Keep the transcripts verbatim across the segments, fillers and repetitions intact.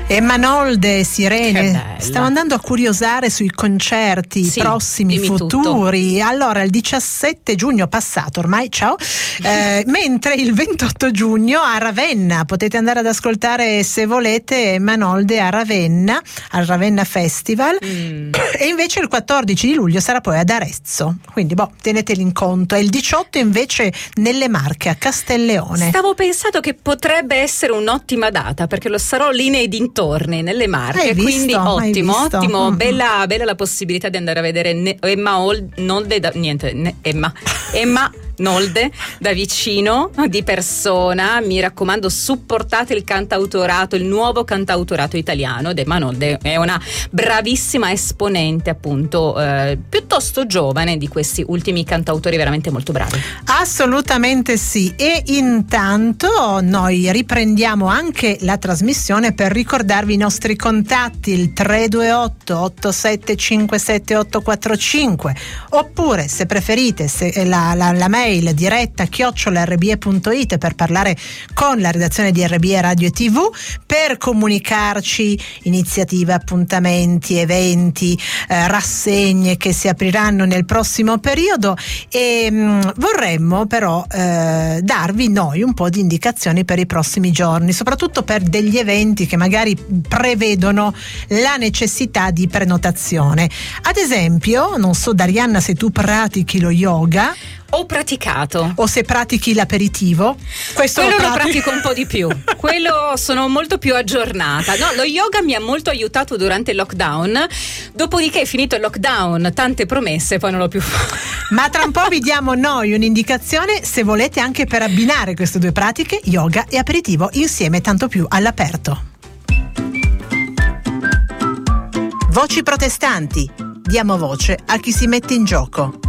E Manolde, Sirene, stiamo andando a curiosare sui concerti sì, prossimi, futuri. Tutto. Allora, il diciassette giugno passato ormai, ciao, eh, mentre il ventotto giugno a Ravenna potete andare ad ascoltare, se volete, Manolde a Ravenna, al Ravenna Festival, mm. e invece il quattordici di luglio sarà poi ad Arezzo, quindi boh, teneteli in conto. E il diciotto invece nelle Marche, a Castelleone. Stavo pensando che potrebbe essere un'ottima data, perché lo sarò lì nei dintorni, nelle Marche, visto, quindi ottimo, ottimo, mm. bella, bella la possibilità di andare a vedere ne- Emma Old, Nolde, da, niente, ne- Emma, Emma Nolde da vicino, di persona. Mi raccomando, supportate il cantautorato, il nuovo cantautorato italiano, ed Emma Nolde è una bravissima esponente, appunto, eh, piuttosto giovane, di questi ultimi cantautori veramente molto bravi. Assolutamente sì. E intanto noi riprendiamo anche la trasmissione per ricordarvi i nostri contatti, il tre due otto otto sette cinque sette otto quattro cinque, oppure, se preferite, se la, la, la mail diretta chiocciola erre bi e punto it per parlare con la redazione di R B E Radio e tivù, per comunicarci iniziative, appuntamenti, eventi, eh, rassegne che si apriranno nel prossimo periodo. E mh, vorremmo però eh, darvi noi un po' di indicazioni per i prossimi giorni, soprattutto per degli eventi che magari prevedono la necessità di prenotazione. Ad esempio, non so, Darianna, se tu pratichi lo yoga. Ho praticato. O se pratichi l'aperitivo. Questo Quello lo, lo pratico un po' di più. Quello sono molto più aggiornata. No, lo yoga mi ha molto aiutato durante il lockdown. Dopodiché, finito il lockdown, tante promesse, poi non l'ho più fatto. Ma tra un po' vi diamo noi un'indicazione, se volete, anche per abbinare queste due pratiche, yoga e aperitivo, insieme, tanto più all'aperto. Voci protestanti. Diamo voce a chi si mette in gioco.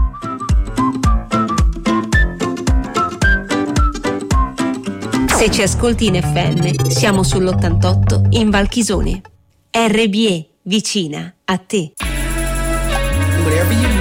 Se ci ascolti in effe emme, siamo sull'ottantotto in Valchisone. erre bi e, vicina a te. Whatever you